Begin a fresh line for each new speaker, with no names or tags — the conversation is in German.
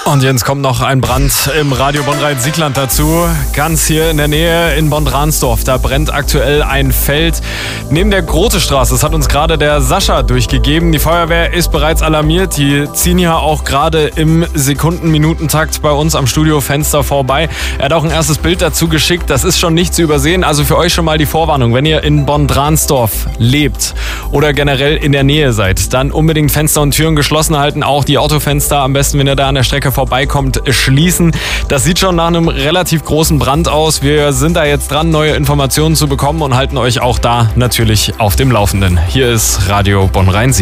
Und jetzt kommt noch ein Brand im Radio Bonn-Rhein-Siegland dazu. Ganz hier in der Nähe in Bonn-Dransdorf. Da brennt aktuell ein Feld neben der Grotestraße. Das hat uns gerade der Sascha durchgegeben. Die Feuerwehr ist bereits alarmiert. Die ziehen ja auch gerade im Sekunden-Minutentakt bei uns am Studiofenster vorbei. Er hat auch ein erstes Bild dazu geschickt. Das ist schon nicht zu übersehen. Also für euch schon mal die Vorwarnung. Wenn ihr in Bonn-Dransdorf lebt oder generell in der Nähe seid, dann unbedingt Fenster und Türen geschlossen halten. Auch die Autofenster am besten, wenn ihr da an der Strecke vorbeikommt, schließen. Das sieht schon nach einem relativ großen Brand aus. Wir sind da jetzt dran, neue Informationen zu bekommen und halten euch auch da natürlich auf dem Laufenden. Hier ist Radio Bonn-Rhein-Siegland.